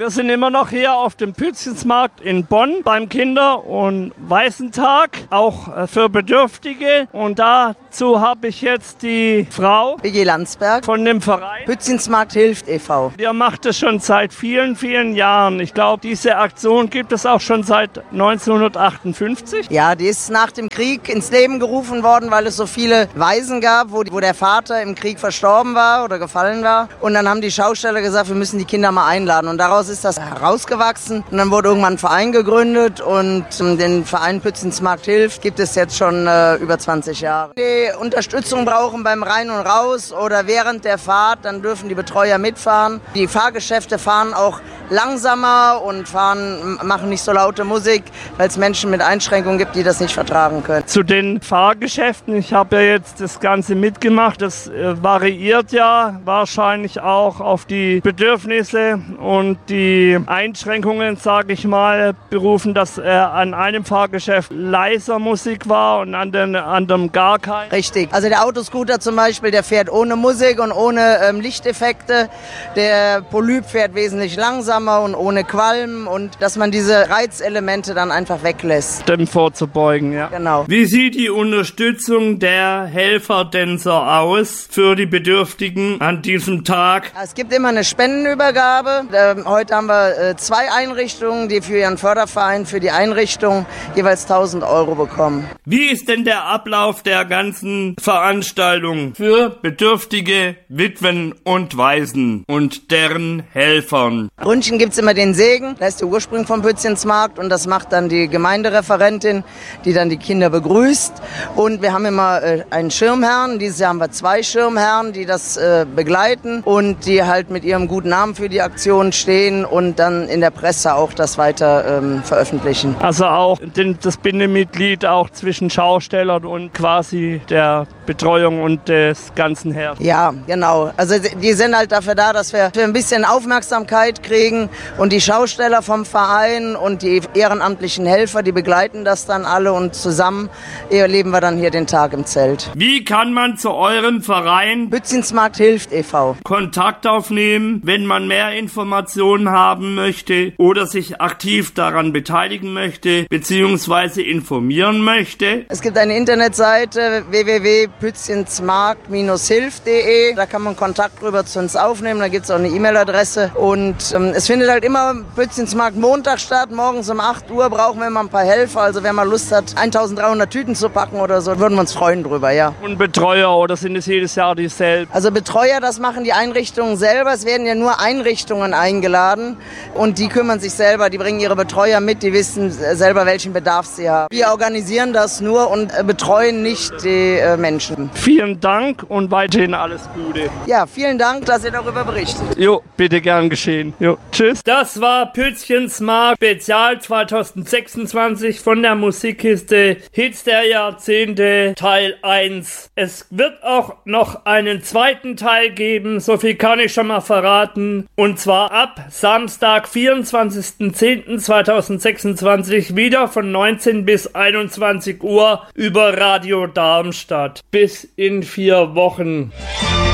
Wir sind immer noch hier auf dem Pützchensmarkt in Bonn beim Kinder- und Waisentag, auch für Bedürftige. Und dazu habe ich jetzt die Frau Biggie Landsberg von dem Verein Pützchensmarkt hilft e.V. Der macht es schon seit vielen, vielen Jahren. Ich glaube, diese Aktion gibt es auch schon seit 1958. Ja, die ist nach dem Krieg ins Leben gerufen worden, weil es so viele Waisen gab, wo der Vater im Krieg verstorben war oder gefallen war. Und dann haben die Schausteller gesagt, wir müssen die Kinder mal einladen. Und daraus ist das herausgewachsen. Und dann wurde irgendwann ein Verein gegründet und den Verein Pützchensmarkt hilft gibt es jetzt schon über 20 Jahre. Die Unterstützung brauchen beim Rein und Raus oder während der Fahrt, dann dürfen die Betreuer mitfahren. Die Fahrgeschäfte fahren auch langsamer und machen nicht so laute Musik, weil es Menschen mit Einschränkungen gibt, die das nicht vertragen können. Zu den Fahrgeschäften, ich habe ja jetzt das Ganze mitgemacht, das variiert ja wahrscheinlich auch auf die Bedürfnisse und die Einschränkungen, sage ich mal, berufen, dass an einem Fahrgeschäft leiser Musik war und an dem anderen gar keine. Richtig, also der Autoscooter zum Beispiel, der fährt ohne Musik und ohne Lichteffekte, der Polyp fährt wesentlich langsamer und ohne Qualm und dass man diese Reizelemente dann einfach weglässt. Dem vorzubeugen, ja. Genau. Wie sieht die Unterstützung der Helferdänzer aus für die Bedürftigen an diesem Tag? Es gibt immer eine Spendenübergabe. Heute haben wir 2 Einrichtungen, die für ihren Förderverein, für die Einrichtung jeweils 1.000 € bekommen. Wie ist denn der Ablauf der ganzen Veranstaltung für bedürftige Witwen und Waisen und deren Helfern? Brünnchen gibt es immer den Segen, das ist der Ursprung vom Pützchensmarkt und das macht dann die Gemeindereferentin, die dann die Kinder begrüßt. Und wir haben immer einen Schirmherrn, dieses Jahr haben wir 2 Schirmherren, die das begleiten und die halt mit ihrem guten Namen für die Aktion stehen und dann in der Presse auch das weiter veröffentlichen. Also auch das Bindemitglied auch zwischen Schaustellern und quasi der Betreuung und des ganzen Herrn. Ja, genau. Also die sind halt dafür da, dass wir ein bisschen Aufmerksamkeit kriegen und die Schausteller vom Verein und die ehrenamtlichen Helfer, die begleiten das dann alle und zusammen erleben wir dann hier den Tag im Zelt. Wie kann man zu eurem Verein Pützchensmarkt hilft e.V. Kontakt aufnehmen, wenn man mehr Informationen haben möchte oder sich aktiv daran beteiligen möchte bzw. informieren möchte? Es gibt eine Internetseite www.pützchensmarkt-hilft.de. Da kann man Kontakt drüber zu uns aufnehmen. Da gibt es auch eine E-Mail-Adresse und es findet halt immer Pützchensmarkt Montag statt. Morgens um 8 Uhr brauchen wir immer ein paar Helfer. Also wer mal Lust hat, 1300 Tüten zu packen oder so, würden wir uns freuen drüber, ja. Und Betreuer oder sind es jedes Jahr dieselben? Also Betreuer, das machen die Einrichtungen selber. Es werden ja nur Einrichtungen eingeladen und die kümmern sich selber. Die bringen ihre Betreuer mit, die wissen selber, welchen Bedarf sie haben. Wir organisieren das nur und betreuen nicht die Menschen. Vielen Dank und weiterhin alles Gute. Ja, vielen Dank, dass ihr darüber berichtet. Jo, bitte gern geschehen. Jo, tschüss. Das war Pützchensmarkt Spezial 2026 von der Musikkiste Hits der Jahrzehnte Teil 1. Es wird auch noch einen zweiten Teil geben, so viel kann ich schon mal verraten. Und zwar ab Samstag, 24.10.2026 wieder von 19 bis 21 Uhr über Radio Darmstadt. Bis in 4 Wochen.